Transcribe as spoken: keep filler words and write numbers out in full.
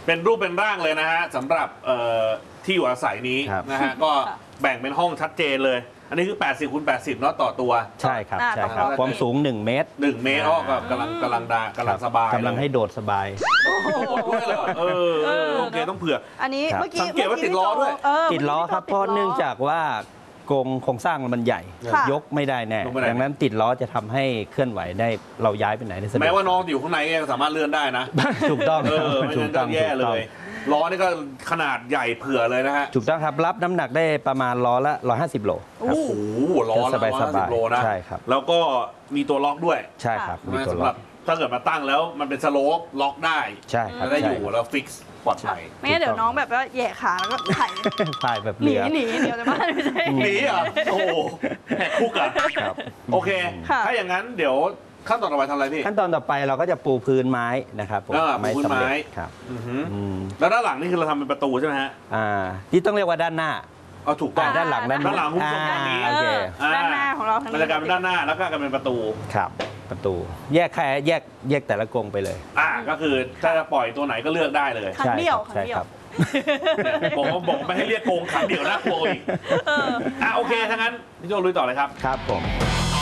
เป็นรูปเป็นร่างเลยนะฮะสำหรับที่อยู่อาศัยนี้นะฮะก็แบ่งเป็นห้องชัดเจนเลยอันนี้คือแปดสิบคูณแปดสิบเนาะต่อตัวใช่ครับใช่ครับความสูงหนึ่งเมตรหนึ่งเมตรอ๋อกำลังกำลังดากำลังสบายกำลังให้โดดสบายโดดด้วยเหรอเออโอเคต้องเผื่ออันนี้เมื่อกี้สังเกตว่าติดล้อด้วยติดล้อครับเพราะเนื่องจากว่ากรงโครงสร้างมันใหญ่ยกไม่ได้แน่ดังนั้นติดล้อจะทำให้เคลื่อนไหวได้เราย้ายไปไหนได้สะดวกแม้ว่าน้องอยู่ข้างในยังสามารถเลื่อนได้นะถูกต้องเออไม่งั้นก็แย่เลยล้อนี่ก็ขนาดใหญ่เผื่อเลยนะฮะถูกต้องครับรับน้ำหนักได้ประมาณล้อละหนึ่งร้อยห้าสิบโลโอ้โหล้อละหนึ่งร้อยห้าสิบโลนะใช่ครับแล้วก็มีตัวล็อกด้วยใช่ครับมีตัวล็อกถ้าเกิดมาตั้งแล้วมันเป็นสโลปล็อกได้ใช่ครับได้อยู่แล้วฟิกซ์ปลอดภัยไม่งั้นเดี๋ยวน้องแบบว่าแย่ขาแล้วก็ถ่ายถ่ายแบบหนีหนีเดี๋ยวจะมาไม่ใช่หนีอ่ะโอ้แหกคุกอ่ะโอเคถ้าอย่างนั้นเดี๋ยวขั้นตอนต่อไปทำอะไรพี่ขั้นตอนต่อไปเราก็จะปูพื้นไม้นะครับผมไม้สำเร็จครับแล้วด้านหลังนี่คือเราทำเป็นประตูใช่ไหมฮะอ่าที่ต้องเรียกว่าด้านหน้าเอาถูกต้องด้านหลังด้านหลังหุ้มตรงนี้โอเคด้านหน้าของเราบรรยากาศเป็นด้านหน้าแล้วก็กลายเป็นประตูครับประตูแยกแค่แยกแยกแต่ละกรงไปเลยอ่าก็คือถ้าจะปล่อยตัวไหนก็เลือกได้เลยขันเดี่ยวขันเดี่ยวผมบอกไม่ให้เรียกกรงขันเดี่ยวน่ากลัวอีกอ่าโอเคถ้างั้นพี่โจลุยต่อเลยครับครับผม